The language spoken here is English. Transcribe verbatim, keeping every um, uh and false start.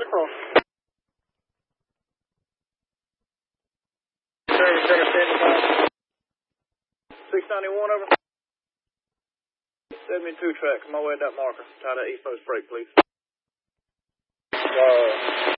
call. Service center standing by. six ninety-one over. seventy-two track, come my way at that marker. Tie that East Coast break, please. Uh,